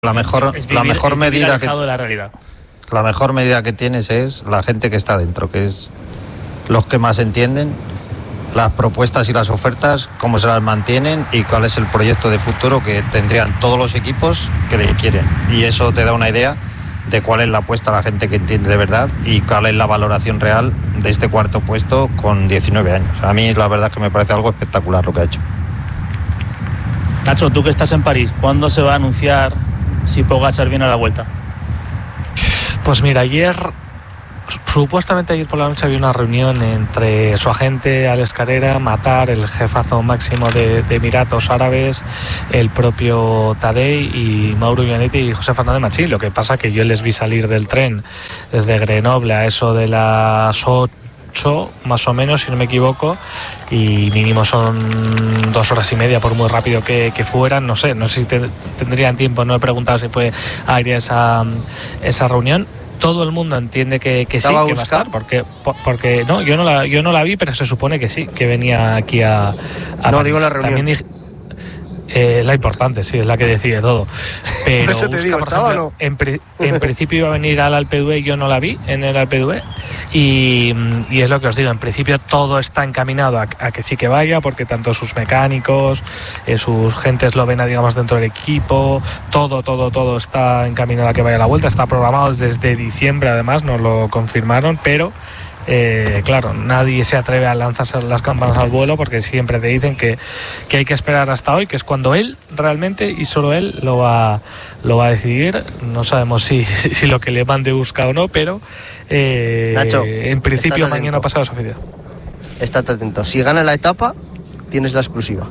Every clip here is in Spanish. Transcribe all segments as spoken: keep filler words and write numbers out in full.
La mejor, es vivir, la mejor es vivir medida que de la realidad. La mejor medida que tienes es la gente que está dentro, que es los que más entienden las propuestas y las ofertas, cómo se las mantienen y cuál es el proyecto de futuro que tendrían todos los equipos que le quieren. Y eso te da una idea de cuál es la apuesta a la gente que entiende de verdad y cuál es la valoración real de este cuarto puesto con diecinueve años. A mí la verdad es que me parece algo espectacular lo que ha hecho. Nacho, tú que estás en París, ¿cuándo se va a anunciar si Pogačar viene a la Vuelta? Pues mira, ayer, supuestamente ayer por la noche había una reunión entre su agente Alex Carrera, Matar, el jefazo máximo de, de Emiratos Árabes, el propio Tadej y Mauro Gianetti y José Fernández Machín. Lo que pasa que yo les vi salir del tren desde Grenoble a eso de las ocho más o menos, si no me equivoco, y mínimo son dos horas y media por muy rápido que, que fueran. No sé, no sé si te, tendrían tiempo, no he preguntado si fue a ir a esa, esa reunión. Todo el mundo entiende que, que sí, que va a estar, porque, porque no, yo no la, yo no la vi, pero se supone que sí, que venía aquí a, a no París. digo la reunión. También dije, eh, es la importante, sí, es la que decide todo. Pero por eso te busca, digo, por ¿estaba ejemplo, o no? en, pri, en principio iba a venir al Alpe d'Huez, yo no la vi en el Alpe d'Huez, y, y es lo que os digo, en principio todo está encaminado a, a que sí que vaya, porque tanto sus mecánicos, eh, sus gente eslovena, digamos, dentro del equipo, todo, todo, todo está encaminado a que vaya a la Vuelta. Está programado desde diciembre, además, nos lo confirmaron, pero Eh, claro, nadie se atreve a lanzarse las campanas al vuelo porque siempre te dicen que, que hay que esperar hasta hoy, que es cuando él realmente y solo él lo va, lo va a decidir. No sabemos si, si, si lo que le mande busca o no, pero eh, Nacho, en principio mañana pasado es oficial. Estate atento, si gana la etapa tienes la exclusiva.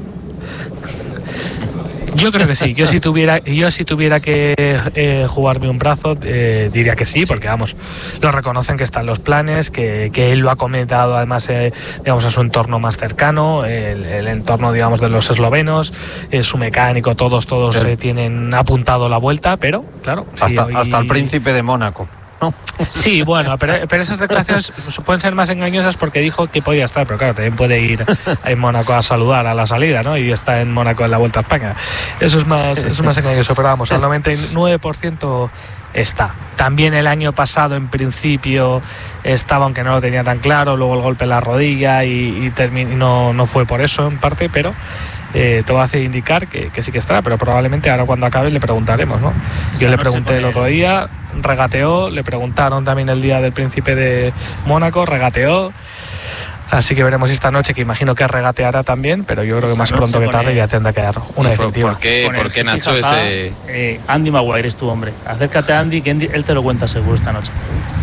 Yo creo que sí. Yo si tuviera, yo si tuviera que eh, jugarme un brazo, eh, diría que sí, porque vamos, lo reconocen que están los planes, que, que él lo ha comentado además, eh, digamos, a su entorno más cercano, el, el entorno, digamos, de los eslovenos, eh, su mecánico, todos, todos eh, tienen apuntado la Vuelta, pero claro, hasta, sí, hoy... hasta el príncipe de Mónaco. ¿No? Sí, bueno, pero, pero esas declaraciones pueden ser más engañosas porque dijo que podía estar, pero claro, también puede ir a Mónaco a saludar a la salida, ¿no? Y está en Mónaco en la Vuelta a España. Eso es más, eso es más engañoso, pero vamos, al noventa y nueve por ciento está. También el año pasado, en principio, estaba, aunque no lo tenía tan claro, luego el golpe en la rodilla y, y, termin- y no, no fue por eso, en parte, pero Eh, todo hace indicar que, que sí que estará, pero probablemente ahora cuando acabe le preguntaremos, ¿no? Yo le pregunté el otro día, regateó, le preguntaron también el día del príncipe de Mónaco, regateó, así que veremos esta noche, que imagino que regateará también, pero yo creo que más pronto que tarde ya tendrá que dar una definitiva. ¿Por qué, ¿por qué Nacho, ese...? Eh, Andy Maguire es tu hombre, acércate a Andy, que Andy, él te lo cuenta seguro esta noche.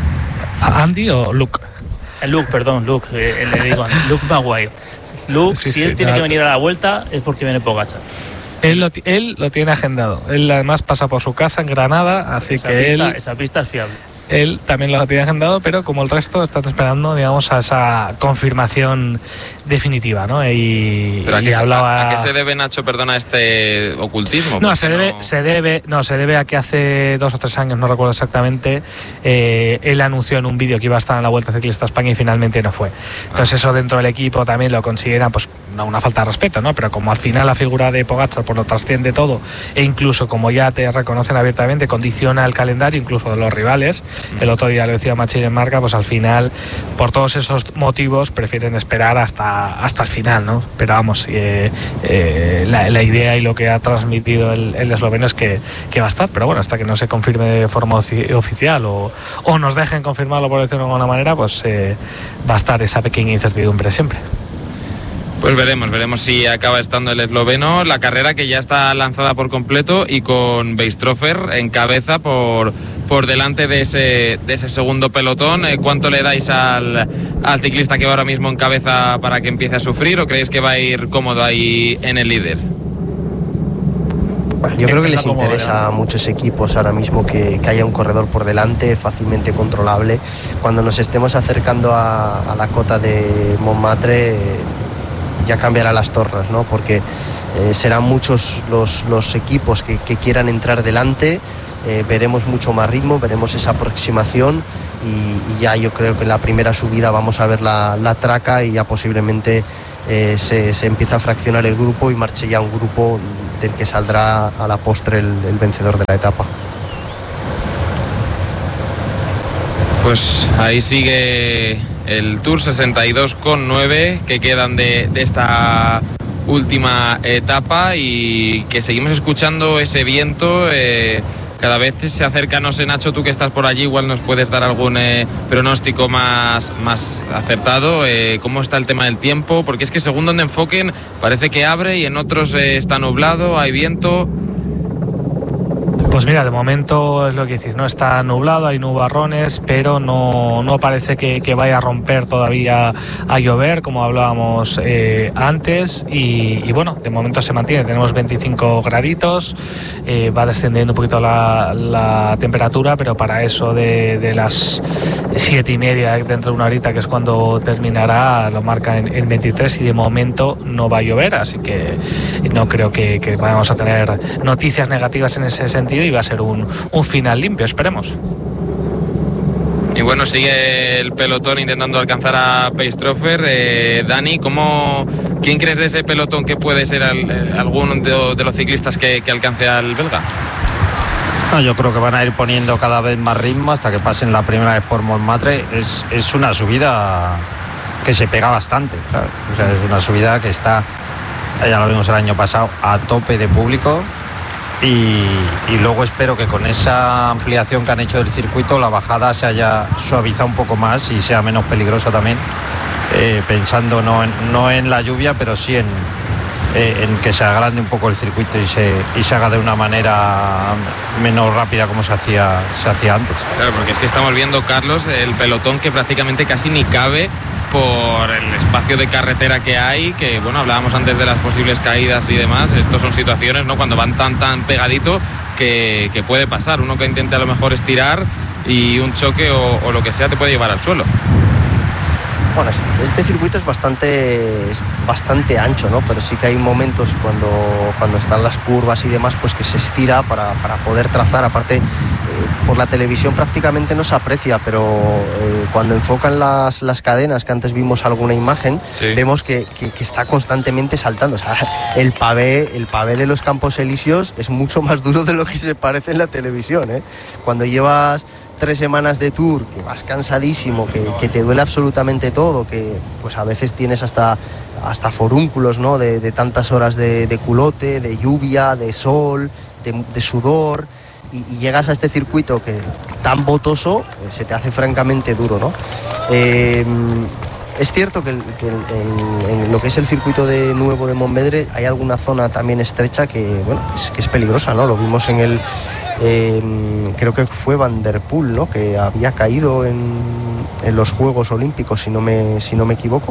¿A ¿Andy o Luke? Luke, perdón, Luke, eh, le digo Luke Maguire. Luke, sí, si sí, él tiene claro. que venir a la Vuelta es porque viene Pogačar. Él lo, él lo tiene agendado. Él además pasa por su casa en Granada, así esa que pista, él... Esa pista es fiable. Él también lo tiene agendado, pero como el resto están esperando, digamos, a esa confirmación definitiva, ¿no? Y, ¿Pero a, y qué hablaba... se, ¿A qué se debe, Nacho, perdona, este ocultismo? No, se debe, no... se debe, no, se debe a que hace dos o tres años, no recuerdo exactamente, eh, él anunció en un vídeo que iba a estar en la Vuelta Ciclista a España y finalmente no fue. Entonces ah. eso dentro del equipo también lo consideran, pues, no una falta de respeto, ¿no? Pero como al final la figura de Pogačar pues lo trasciende todo, e incluso como ya te reconocen abiertamente, condiciona el calendario incluso de los rivales. Mm. El otro día lo decía Machín en Marca, pues al final, por todos esos motivos, prefieren esperar hasta, hasta el final, ¿no? Pero vamos, eh, eh, la, la idea y lo que ha transmitido el, el esloveno es que, que va a estar, pero bueno, hasta que no se confirme de forma oficial o, o nos dejen confirmarlo, por decirlo de alguna manera, pues eh, va a estar esa pequeña incertidumbre siempre. Pues veremos, veremos si acaba estando el esloveno. La carrera que ya está lanzada por completo y con Weistrofer en cabeza por, por delante de ese, de ese segundo pelotón. ¿Cuánto le dais al, al ciclista que va ahora mismo en cabeza para que empiece a sufrir, o creéis que va a ir cómodo ahí en el líder? Bueno, yo creo que les interesa a muchos equipos ahora mismo que, que haya un corredor por delante fácilmente controlable. Cuando nos estemos acercando a, a la cota de Montmartre, ya cambiará las tornas, ¿no? Porque eh, serán muchos los, los equipos que, que quieran entrar delante eh, veremos mucho más ritmo, veremos esa aproximación y, y ya yo creo que en la primera subida vamos a ver la, la traca y ya posiblemente eh, se, se empieza a fraccionar el grupo y marche ya un grupo del que saldrá a la postre el, el vencedor de la etapa. Pues ahí sigue el Tour sesenta y dos coma nueve que quedan de, de esta última etapa y que seguimos escuchando ese viento. Eh, cada vez se acerca, no sé, Nacho, tú que estás por allí, igual nos puedes dar algún eh, pronóstico más, más acertado. Eh, ¿Cómo está el tema del tiempo? Porque es que según donde enfoquen parece que abre y en otros eh, está nublado, hay viento. Pues mira, de momento es lo que decís, no está nublado, hay nubarrones, pero no, no parece que, que vaya a romper todavía a llover, como hablábamos eh, antes, y, y bueno, de momento se mantiene, tenemos veinticinco graditos, eh, va descendiendo un poquito la, la temperatura, pero para eso de, de las siete y media, dentro de una horita, que es cuando terminará, lo marca en, en veintitrés, y de momento no va a llover, así que no creo que, que vayamos a tener noticias negativas en ese sentido, y va a ser un, un final limpio, esperemos. Y bueno, sigue el pelotón intentando alcanzar a Beistroffer. Eh, Dani, ¿cómo, ¿quién crees de ese pelotón que puede ser al, alguno de, de los ciclistas que, que alcance al belga? No, yo creo que van a ir poniendo cada vez más ritmo hasta que pasen la primera vez por Montmartre. Es, es una subida que se pega bastante, ¿sabes? O sea, es una subida que está, ya lo vimos el año pasado, a tope de público. Y, y luego espero que con esa ampliación que han hecho del circuito la bajada se haya suavizado un poco más y sea menos peligrosa también, eh, pensando no en, no en la lluvia, pero sí en, eh, en que se agrande un poco el circuito y se, y se haga de una manera menos rápida como se hacía, se hacía antes. Claro, porque es que estamos viendo, Carlos, el pelotón que prácticamente casi ni cabe por el espacio de carretera que hay, que bueno, hablábamos antes de las posibles caídas y demás. Estos son situaciones, ¿no?, cuando van tan tan pegadito que, que puede pasar, uno que intente a lo mejor estirar y un choque o, o lo que sea te puede llevar al suelo. Bueno, este circuito es bastante, es bastante ancho, ¿no? Pero sí que hay momentos cuando, cuando están las curvas y demás, pues que se estira para, para poder trazar. Aparte, eh, por la televisión prácticamente no se aprecia, pero eh, cuando enfocan las, las cadenas, que antes vimos alguna imagen, sí, vemos que, que, que está constantemente saltando. O sea, el pavé, el pavé de los Campos Elíseos es mucho más duro de lo que se parece en la televisión, ¿eh? Cuando llevas tres semanas de tour, que vas cansadísimo, que, que te duele absolutamente todo, que pues a veces tienes hasta, hasta forúnculos, ¿no?, de, de tantas horas de, de culote, de lluvia, de sol, de, de sudor, y, y llegas a este circuito que tan botoso, eh, se te hace francamente duro, ¿no? Eh, es cierto que, que en, en lo que es el circuito de nuevo de Montvedre hay alguna zona también estrecha que, bueno, que es, que es peligrosa, ¿no? Lo vimos en el, eh, creo que fue Van der Poel, ¿no?, que había caído en, en los Juegos Olímpicos, si no me, si no me equivoco.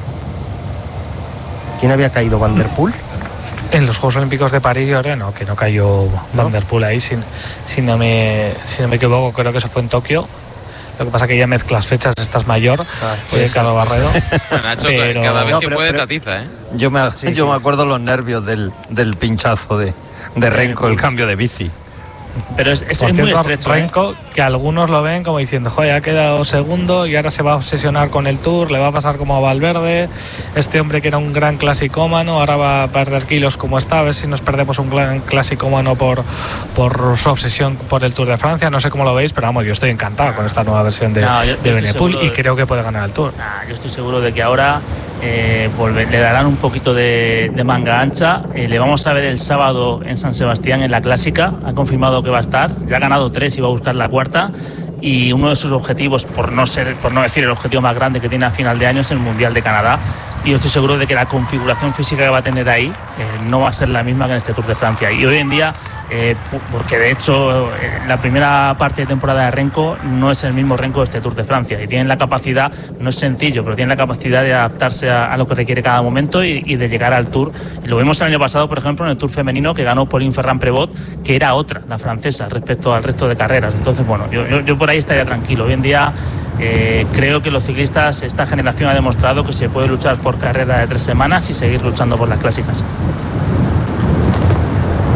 ¿Quién había caído? ¿Van der Poel? En los Juegos Olímpicos de París, yo creo, no, que no cayó ¿No? Van der Poel ahí, si, si, no me, si no me equivoco, creo que eso fue en Tokio. Lo que pasa es que ya mezclas fechas, estás mayor, ah, pues Carlos Barredo. Nacho, pero... cada vez no, que pero, puede pero... tatiza, ¿eh? Yo me, sí, yo sí. me acuerdo los nervios del, del pinchazo de, de Renko, el cambio de bici. Pero es, es, Por es cierto, muy estrecho, Renko, ¿eh? que algunos lo ven como diciendo, joder, ha quedado segundo y ahora se va a obsesionar con el Tour, le va a pasar como a Valverde, este hombre que era un gran clasicómano, ahora va a perder kilos como está, a ver si nos perdemos un gran clasicómano por, por su obsesión por el Tour de Francia. No sé cómo lo veis, pero vamos, yo estoy encantado con esta nueva versión de, no, yo, de Benepul y de... creo que puede ganar el Tour. Nah, yo estoy seguro de que ahora eh, volver, le darán un poquito de, de manga ancha. Eh, le vamos a ver el sábado en San Sebastián en la Clásica, ha confirmado que va a estar, ya ha ganado tres y va a buscar la cuarta, y uno de sus objetivos, por no ser, por no decir el objetivo más grande que tiene a final de año, es el Mundial de Canadá, y yo estoy seguro de que la configuración física que va a tener ahí eh, no va a ser la misma que en este Tour de Francia. Y hoy en día, eh, porque de hecho eh, la primera parte de temporada de Renko no es el mismo Renko de este Tour de Francia, y tienen la capacidad, no es sencillo, pero tienen la capacidad de adaptarse a, a lo que requiere cada momento y, y de llegar al Tour. Y lo vimos el año pasado, por ejemplo, en el Tour femenino, que ganó Pauline Ferrand-Prévot, que era otra, la francesa, respecto al resto de carreras. Entonces, bueno, yo, yo, yo por ahí estaría tranquilo. Hoy en día eh, creo que los ciclistas, esta generación ha demostrado que se puede luchar por carrera de tres semanas y seguir luchando por las clásicas.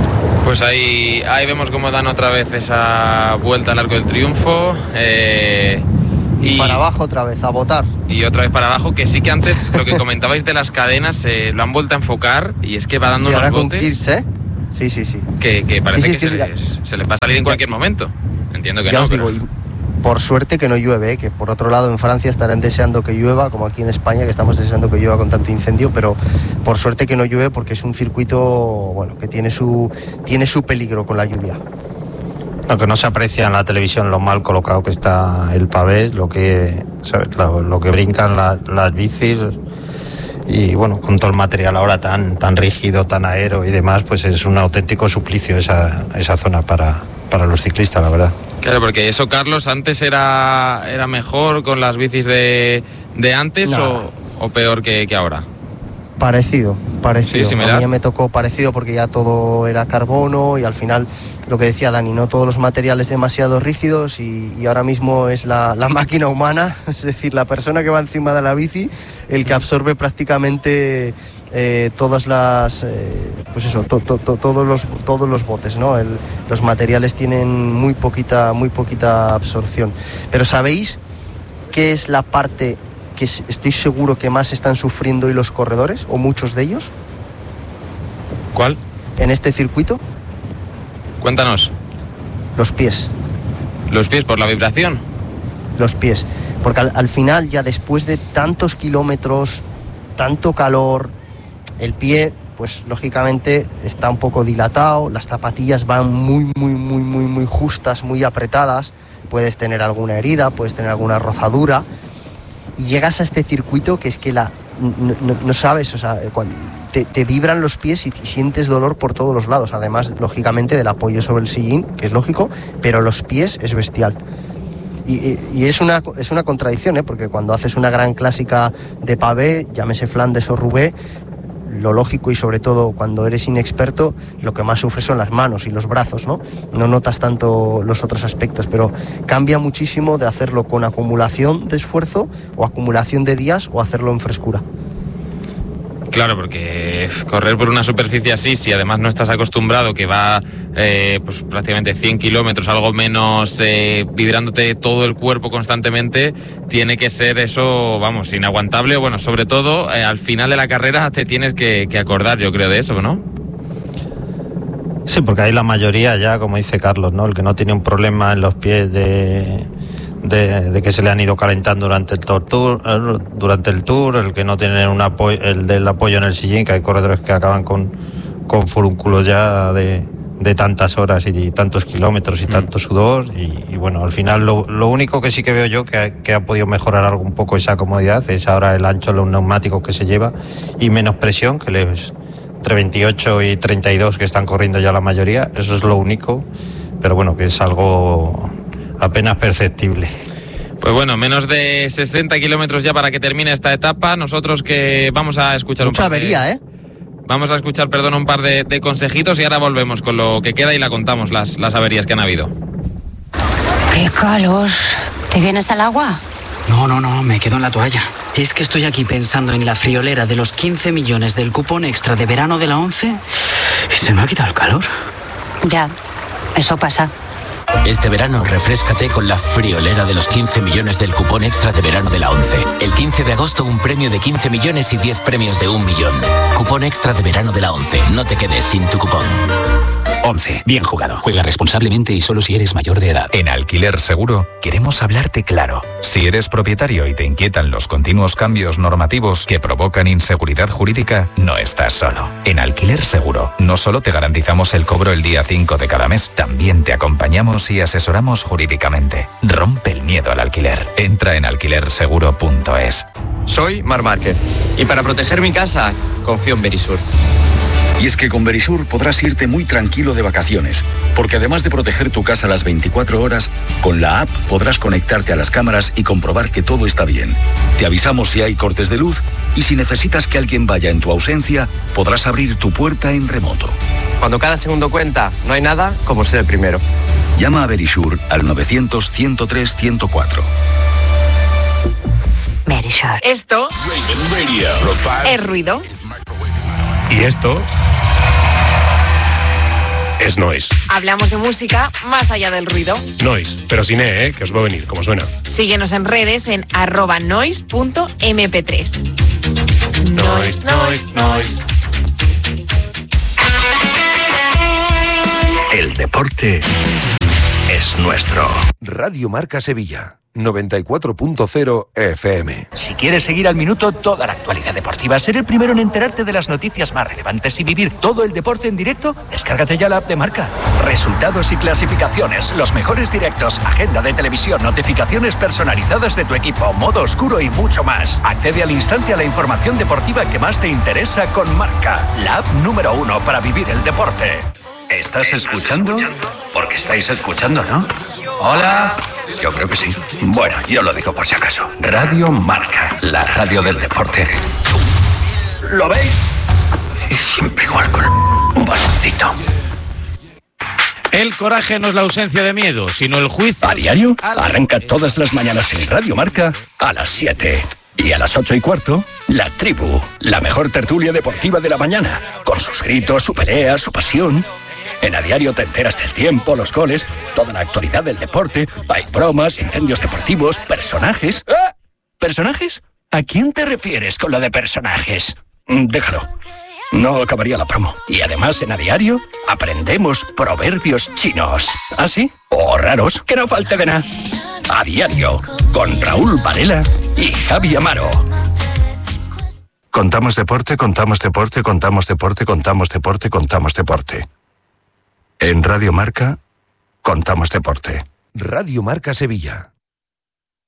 Pues ahí, ahí vemos cómo dan otra vez esa vuelta al Arco del Triunfo. Eh, y, y para abajo otra vez, a botar. Y otra vez para abajo, que sí que antes lo que comentabais de las cadenas eh, lo han vuelto a enfocar y es que va dando sí, unos ahora botes. Con Kirch, ¿eh? Sí, sí, sí. Que, que parece sí, sí, que, sí, se, sí, les, se les va a salir en cualquier momento. Entiendo que ya no. os Pero... digo, por suerte que no llueve, ¿eh? Que por otro lado en Francia estarán deseando que llueva, como aquí en España, que estamos deseando que llueva con tanto incendio, pero por suerte que no llueve porque es un circuito, bueno, que tiene su, tiene su peligro con la lluvia. Aunque no se aprecia en la televisión lo mal colocado que está el pavé, lo que, ¿sabes? Lo, lo que brincan la, las bicis y bueno, con todo el material ahora tan, tan rígido, tan aero y demás, pues es un auténtico suplicio esa, esa zona para, para los ciclistas, la verdad. Claro, porque eso, Carlos, antes era, era mejor con las bicis de, de antes o, o peor que, que ahora. Parecido, parecido. Sí, a mí me tocó parecido porque ya todo era carbono y al final, lo que decía Dani, no todos los materiales demasiado rígidos y, y ahora mismo es la, la máquina humana, es decir, la persona que va encima de la bici, el que absorbe prácticamente eh, todas las, eh, pues eso, to, to, to, todos los todos los botes, ¿no? El, los materiales tienen muy poquita, muy poquita absorción. Pero ¿sabéis qué es la parte que estoy seguro que más están sufriendo hoy los corredores, o muchos de ellos? ¿Cuál? En este circuito. Cuéntanos. Los pies. ¿Los pies por la vibración? Los pies. Porque al, al final, ya después de tantos kilómetros, tanto calor, el pie, pues lógicamente está un poco dilatado, las zapatillas van muy, muy, muy, muy, muy justas, muy apretadas, puedes tener alguna herida, puedes tener alguna rozadura. Y llegas a este circuito que es que la no, no, no sabes, o sea, cuando te, te vibran los pies y, y sientes dolor por todos los lados, además, lógicamente, del apoyo sobre el sillín, que es lógico, pero los pies es bestial. Y, y, y es una es una contradicción, ¿eh? Porque cuando haces una gran clásica de pavé, llámese Flandes o Roubaix, lo lógico y sobre todo cuando eres inexperto, lo que más sufres son las manos y los brazos, ¿no? No notas tanto los otros aspectos, pero cambia muchísimo de hacerlo con acumulación de esfuerzo o acumulación de días o hacerlo en frescura. Claro, porque correr por una superficie así, si además no estás acostumbrado, que va eh, pues prácticamente cien kilómetros, algo menos, eh, vibrándote todo el cuerpo constantemente, tiene que ser eso, vamos, inaguantable. Bueno, sobre todo, eh, al final de la carrera te tienes que, que acordar, yo creo, de eso, ¿no? Sí, porque ahí la mayoría ya, como dice Carlos, ¿no? El que no tiene un problema en los pies de... De, de que se le han ido calentando durante el tour, durante el tour, el que no tiene un apoyo, el del apoyo en el sillín, que hay corredores que acaban con, con furúnculos ya de, de tantas horas y tantos kilómetros y mm. tanto sudor y, y bueno, al final lo, lo único que sí que veo yo que, que ha podido mejorar algo un poco esa comodidad es ahora el ancho de los neumáticos que se lleva y menos presión, que les entre veintiocho y treinta y dos que están corriendo ya la mayoría, eso es lo único, pero bueno, que es algo apenas perceptible. Pues bueno, menos de sesenta kilómetros ya para que termine esta etapa. Nosotros que vamos a escuchar Mucha un par avería, de... ¿eh? Vamos a escuchar, perdón, un par de, de consejitos y ahora volvemos con lo que queda y la contamos, las, las averías que han habido. ¡Qué calor! ¿Te vienes al agua? No, no, no, me quedo en la toalla. Es que estoy aquí pensando en la friolera de los quince millones del cupón extra de verano de la ONCE y se me ha quitado el calor. Ya, eso pasa. Este verano refréscate con la friolera de los quince millones del cupón extra de verano de la ONCE. El quince de agosto un premio de quince millones y diez premios de un millón. Cupón extra de verano de la ONCE. No te quedes sin tu cupón. ONCE. Bien jugado. Juega responsablemente y solo si eres mayor de edad. En Alquiler Seguro queremos hablarte claro. Si eres propietario y te inquietan los continuos cambios normativos que provocan inseguridad jurídica, no estás solo. En Alquiler Seguro no solo te garantizamos el cobro el día cinco de cada mes, también te acompañamos y asesoramos jurídicamente. Rompe el miedo al alquiler. Entra en alquiler seguro punto es. Soy Mar Márquez y para proteger mi casa confío en Verisur. Y es que con Verisur podrás irte muy tranquilo de vacaciones, porque además de proteger tu casa las veinticuatro horas, con la app podrás conectarte a las cámaras y comprobar que todo está bien. Te avisamos si hay cortes de luz y si necesitas que alguien vaya en tu ausencia, podrás abrir tu puerta en remoto. Cuando cada segundo cuenta, no hay nada como ser el primero. Llama a Verisur al novecientos, ciento tres, ciento cuatro. Verisur. Esto es ruido. Y esto es Noise. Hablamos de música más allá del ruido. Noise, pero sin E, ¿eh? Que os va a venir, como suena. Síguenos en redes en arroba noise punto eme pe tres. Noise, noise, noise. El deporte es nuestro. Radio Marca Sevilla, noventa y cuatro punto cero F M. Si quieres seguir al minuto toda la actualidad deportiva, ser el primero en enterarte de las noticias más relevantes y vivir todo el deporte en directo, descárgate ya la app de Marca. Resultados y clasificaciones, los mejores directos, agenda de televisión, notificaciones personalizadas de tu equipo, modo oscuro y mucho más. Accede al instante a la información deportiva que más te interesa con Marca, la app número uno para vivir el deporte. ¿Estás escuchando? Porque estáis escuchando, ¿no? Hola. Yo creo que sí. Bueno, yo lo digo por si acaso. Radio Marca, la radio del deporte. ¿Lo veis? Siempre igual con un baloncito. El coraje no es la ausencia de miedo, sino el juicio. A diario, arranca todas las mañanas en Radio Marca a las siete. Y a las ocho y cuarto, La Tribu, la mejor tertulia deportiva de la mañana, con sus gritos, su pelea, su pasión. En A Diario te enteras del tiempo, los goles, toda la actualidad del deporte. Hay bromas, incendios deportivos, personajes. ¿Ah? ¿Personajes? ¿A quién te refieres con lo de personajes? Déjalo. No acabaría la promo. Y además en A Diario aprendemos proverbios chinos. ¿Ah, sí? O raros, que no falte de nada. A Diario, con Raúl Varela y Javi Amaro. Contamos deporte, contamos deporte, contamos deporte, contamos deporte, contamos deporte. En Radio Marca, contamos deporte. Radio Marca Sevilla,